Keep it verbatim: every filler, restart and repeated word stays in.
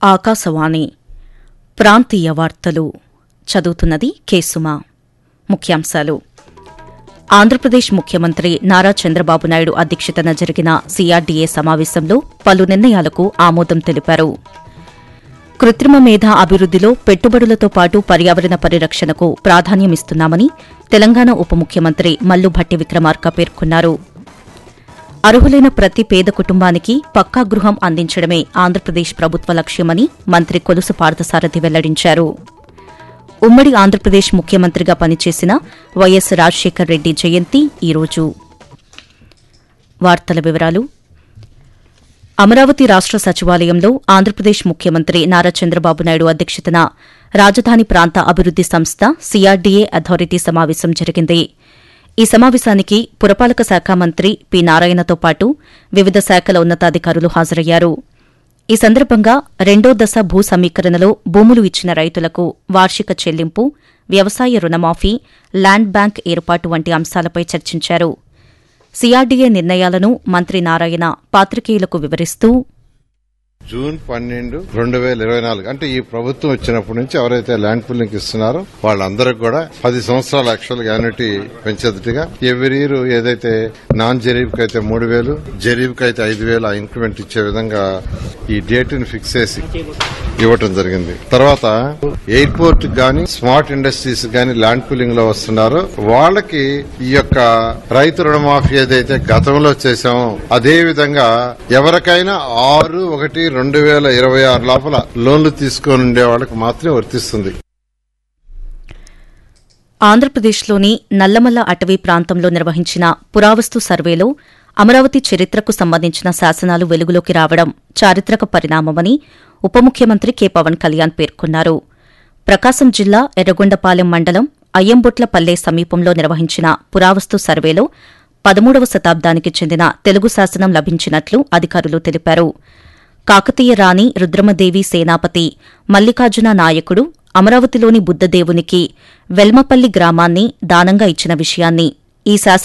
ఆకాశవాణి ప్రాంతీయ వార్తలు చదువుతున్నది కేసుమా. ముఖ్యాంశాలు. ఆంధ్రప్రదేశ్ ముఖ్యమంత్రి నారా చంద్రబాబు నాయుడు అధ్యక్షతన జరిగిన సీఆర్డీఏ సమావేశంలో పలు నిర్ణయాలకు ఆమోదం తెలిపారు. కృత్రిమ మేధ అభివృద్దిలో పెట్టుబడులతో పాటు పర్యావరణ పరిరక్షణకు ప్రాధాన్యమిస్తున్నామని తెలంగాణ ఉప ముఖ్యమంత్రి మల్లుభట్టి విక్రమార్క పేర్కొన్నారు. అర్హులైన ప్రతి పేద కుటుంబానికి పక్కా గృహం అందించడమే ఆంధ్రప్రదేశ్ ప్రభుత్వ లక్ష్యమని మంత్రి కొలుసు పార్థసారథి వెల్లడించారు. ఉమ్మడి ఆంధ్రప్రదేశ్ ముఖ్యమంత్రిగా పనిచేసిన వైఎస్ రాజశేఖర్ రెడ్డి జయంతి ఈరోజు. వార్తల వివరాలు. అమరావతి రాష్ట సచివాలయంలో ఆంధ్రప్రదేశ్ ముఖ్యమంత్రి నారా చంద్రబాబు నాయుడు అధ్యక్షతన రాజధాని ప్రాంత అభివృద్ది సంస్థ సీఆర్డీఏ అథారిటీ సమావేశం జరిగింది. ఈ సమావేశానికి పురపాలక శాఖ మంత్రి పి నారాయణతో పాటు వివిధ శాఖల ఉన్నతాధికారులు హాజరయ్యారు. ఈ సందర్భంగా రెండో దశ భూ సమీకరణలో భూములు ఇచ్చిన రైతులకు వార్షిక చెల్లింపు, వ్యవసాయ రుణమాఫీ, ల్యాండ్ బ్యాంక్ ఏర్పాటు వంటి అంశాలపై చర్చించారు. సీఆర్డీఏ నిర్ణయాలను మంత్రి నారాయణ పాత్రికేయులకు వివరిస్తూ, జూన్ పన్నెండు రెండు వేల ఇరవై నాలుగు అంటే ఈ ప్రభుత్వం వచ్చినప్పటి నుంచి ఎవరైతే ల్యాండ్ పూలింగ్ ఇస్తున్నారో వాళ్ళందరికీ కూడా పది సంవత్సరాల యాక్చువల్ యాన్యుటీ పెంచేదిగా ఎవ్రీ ఇయర్ ఏదైతే నాన్ జరీబ్కి అయితే మూడు వేలు జరీబ్కి అయితే ఐదు వేలు ఆ ఇంక్రిమెంట్ ఇచ్చే విధంగా ఈ డేట్ ని ఫిక్స్ చేసి ఇవ్వటం జరిగింది. తర్వాత ఎయిర్పోర్ట్ గాని స్మార్ట్ ఇండస్ట్రీస్ గాని ల్యాండ్ పూలింగ్ లో వస్తున్నారో వాళ్ళకి ఈ యొక్క రైతు రుణమాఫీ ఏదైతే గతంలో చేశామో అదే విధంగా ఎవరికైనా ఆరు ఒకటి రెండు వేల ఇరవై ఆరు లోపల లోన్లు తీసుకుని ఉండే వాళ్ళకి మాత్రమే వర్తిస్తుంది. ఆంధ్రప్రదేశ్లోని నల్లమల్ల అటవీ ప్రాంతంలో నిర్వహించిన పురావస్తు సర్వేలో అమరావతి చరిత్రకు సంబంధించిన శాసనాలు వెలుగులోకి రావడం చారిత్రక పరిణామమని ఉప ముఖ్యమంత్రి కె పవన్ కళ్యాణ్ పేర్కొన్నారు. ప్రకాశం జిల్లా ఎర్రగొండపాలెం మండలం అయ్యంబొట్లపల్లె సమీపంలో నిర్వహించిన పురావస్తు సర్వేలో పదమూడవ శతాబ్దానికి చెందిన తెలుగు శాసనం లభించినట్లు అధికారులు తెలిపారు. కాకతీయ రాణి రుద్రమదేవి సేనాపతి మల్లికార్జున నాయకుడు అమరావతిలోని బుద్దదేవునికి వెల్మపల్లి గ్రామాన్ని దానంగా ఇచ్చిన విషయాన్ని ఈ శాసనం